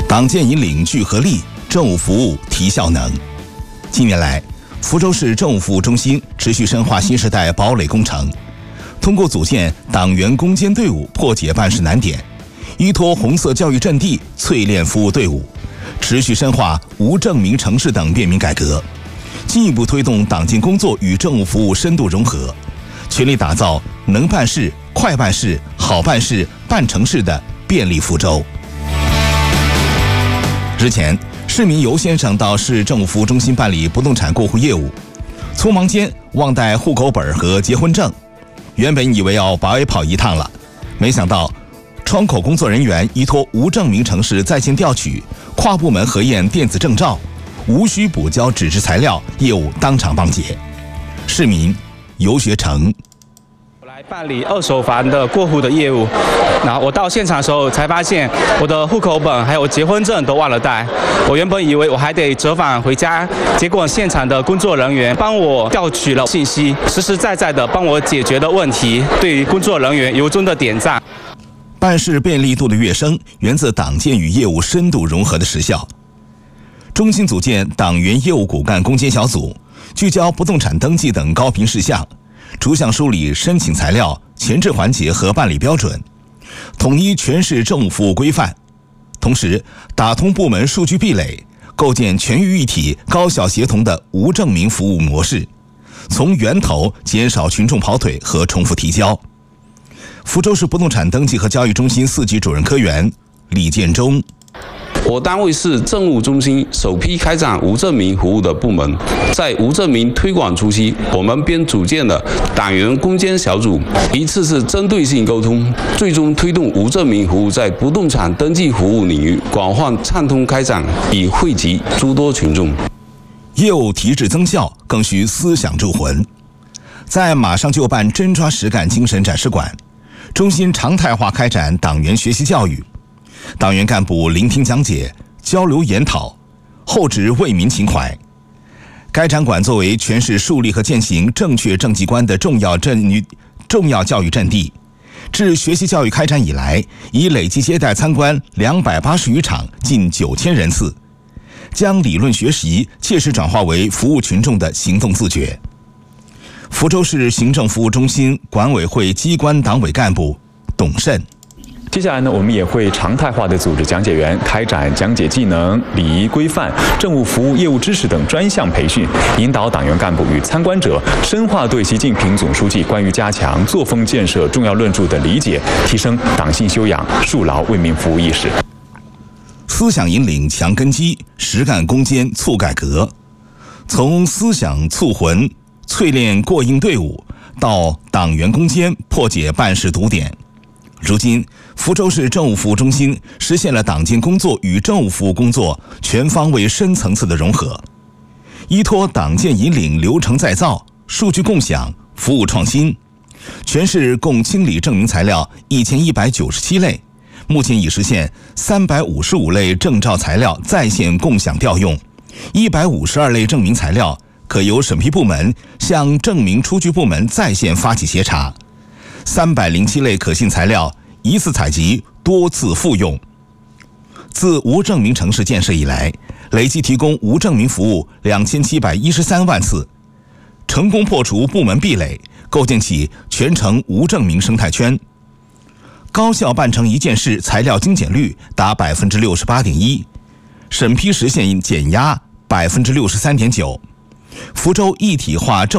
党建引领聚合力，政务服务提效能。近年来，福州市政务服务中心持续深化新时代堡垒工程，通过组建党员攻坚队伍，破解办事难点，依托红色教育阵地淬炼服务队伍，持续深化无证明城市等便民改革，进一步推动党建工作与政务服务深度融合，全力打造能办事、快办事、好办事、办成事的便利福州。日前，市民尤先生到市政务服务中心办理不动产过户业务，匆忙间忘带户口本和结婚证，原本以为要白跑一趟了，没想到窗口工作人员依托无证明城市在线调取、跨部门核验电子证照，无需补交纸质材料，业务当场办结。市民尤学成。 我来办理二手房的过户的业务，然后我到现场的时候才发现我的户口本还有结婚证都忘了带。我原本以为我还得折返回家，结果现场的工作人员帮我调取了信息，实实在在的帮我解决的问题，对于工作人员由衷的点赞。 办事便利度的跃升，源自党建与业务深度融合的实效。中心组建党员业务骨干攻坚小组，聚焦不动产登记等高频事项，逐项梳理申请材料、前置环节和办理标准，统一全市政务服务规范，同时打通部门数据壁垒，构建全域一体、高效协同的无证明服务模式，从源头减少群众跑腿和重复提交。福州市不动产登记和交易中心4级主任科员李建忠。 我单位是政务中心首批开展无证明服务的部门，在无证明推广初期，我们便组建了党员攻坚小组，一次次针对性沟通，最终推动无证明服务在不动产登记服务领域广泛畅通开展，以惠及诸多群众。 业务提质增效，更需思想铸魂。在马上就办、真抓实干精神展示馆，中心常态化开展党员学习教育，党员干部聆听讲解、交流研讨，厚植为民情怀。该展馆作为全市树立和践行正确政绩观的重要教育阵地，自学习教育开展以来，已累计接待参观280余场，近9000人次，将理论学习切实转化为服务群众的行动自觉。福州市行政服务中心管委会机关党委干部董慎。 接下来呢，我们也会常态化的组织讲解员开展讲解技能、礼仪规范、政务服务业务知识等专项培训，引导党员干部与参观者深化对习近平总书记关于加强作风建设重要论述的理解，提升党性修养，树牢为民服务意识。 思想引领强根基，实干攻坚促改革。从思想促魂、淬炼过硬队伍，到党员攻坚破解办事堵点。如今，福州市政务服务中心实现了党建工作与政务服务工作全方位深层次的融合，依托党建引领流程再造、数据共享、服务创新，全市共清理证明材料1197类，目前已实现355类证照材料在线共享调用，152类证明材料可由审批部门向证明出具部门在线发起协查，307类可信材料一次采集多次复用。自无证明城市建设以来，累计提供无证明服务2713万次，成功破除部门壁垒，构建起全城无证明生态圈，高效办成一件事材料精简率达68.1%，审批实现减压63.9%。福州一体化政